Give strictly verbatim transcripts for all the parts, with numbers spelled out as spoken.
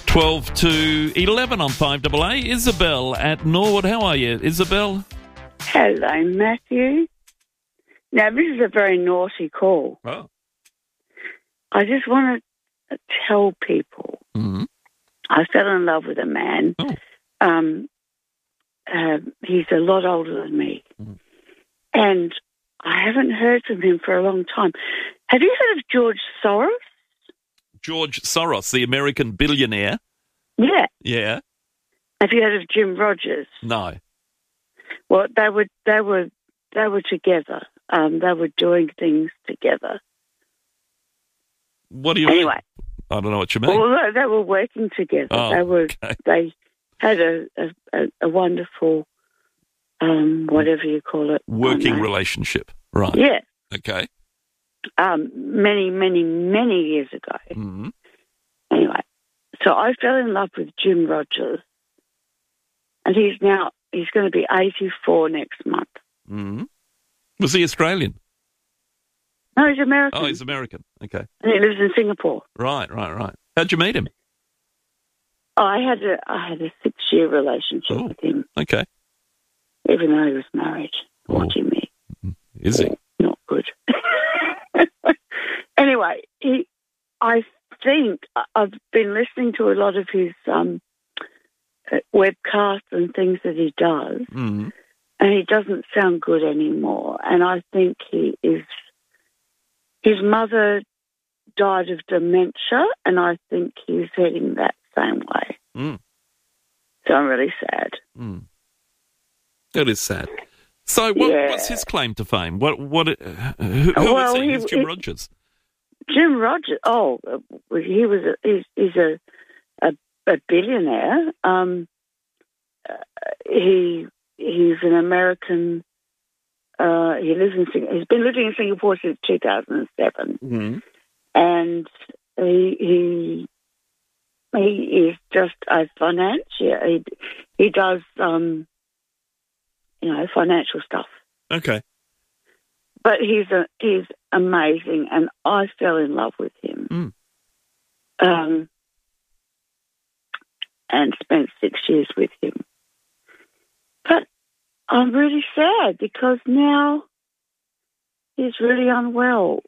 twelve to eleven on five A A. Isabel at Norwood. How are you, Isabel? Hello, Matthew. Now, this is a very naughty call. Oh. I just want to tell people Mm-hmm. I fell in love with a man. Oh. Um, uh, he's a lot older than me. Mm-hmm. And I haven't heard from him for a long time. Have you heard of George Soros? George Soros, the American billionaire. Yeah. Yeah. Have you heard of Jim Rogers? No. Well, they were they were they were together. Um, they were doing things together. What do you Anyway. mean? I don't know what you mean. Well, they, they were working together. Oh, they were. okay. They had a a, a, a wonderful, um, whatever you call it, Working I don't know. relationship. Right. Yeah. Okay. Um, many, many, many years ago. Mm-hmm. Anyway, so I fell in love with Jim Rogers, and he's now he's going to be eighty-four next month. Mm-hmm. Was he Australian? No, he's American. Oh, he's American. Okay. And he lives in Singapore. Right, right, right. How'd you meet him? Oh, I had a I had a six-year relationship Oh. with him, Okay. even though he was married. Oh. Watching me. Is he? Not good. Anyway, he, I think I've been listening to a lot of his um, uh, webcasts and things that he does, Mm-hmm. and he doesn't sound good anymore. And I think he is. His mother died of dementia, and I think he's heading that same way. Mm. So I'm really sad. Mm. That is sad. So, what, Yeah. what's his claim to fame? What? What? Uh, who, who Well, is he? he- Who's Jim he- Rogers? Jim Rogers. Oh, uh, he was. A, he's, he's a, a a billionaire. Um, uh, he he's an American. Uh, he lives in. Sing- He's been living in Singapore since two thousand seven, Mm-hmm. and he he he is just a financier. He he does um, you know, financial stuff. Okay. But he's a, he's amazing, and I fell in love with him. Mm. Um, and spent six years with him. But I'm really sad because now he's really unwell,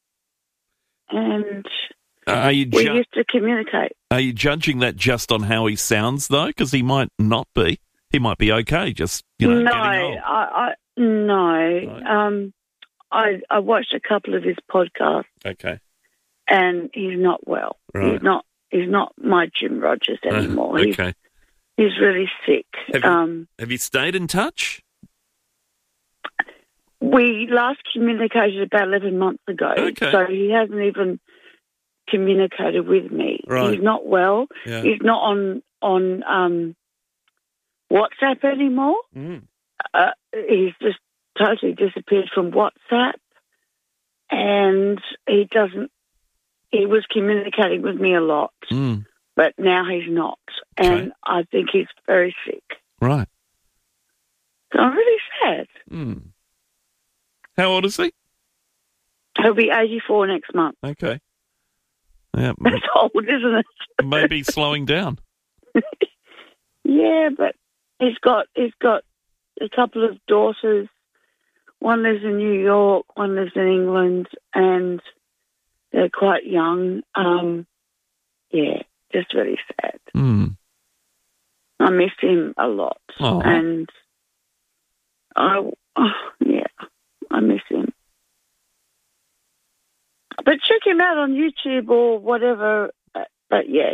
and Are you we ju- used to communicate. are you judging that just on how he sounds though? Because he might not be. He might be okay. Just you know, no, getting old. I, I no. Right. Um, I I watched a couple of his podcasts, Okay. and he's not well. Right. He's not. He's not my Jim Rogers Uh, anymore. He's, okay. he's really sick. Have you- Um, Have you stayed in touch? we last communicated about eleven months ago, Okay. so he hasn't even communicated with me. Right. He's not well. Yeah. He's not on on um, WhatsApp anymore. Mm. Uh, he's just totally disappeared from WhatsApp, and he doesn't. He was communicating with me a lot, Mm. but now he's not, Okay. and I think he's very sick. Right. So I'm really sad. Mm. How old is he? He'll be eighty-four next month. Okay. Yeah, m- That's old, isn't it? maybe slowing down. Yeah, but he's got he's got a couple of daughters. One lives in New York, one lives in England, and they're quite young. Um, yeah, just really sad. Mm. I miss him a lot, Aw. and I oh, yeah, I miss him. But check him out on YouTube or whatever. uh, But yeah,